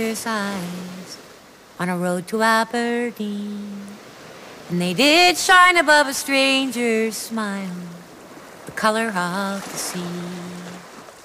eyes on a road to Aberdeen, and they did shine above a stranger's smile, the color of the sea.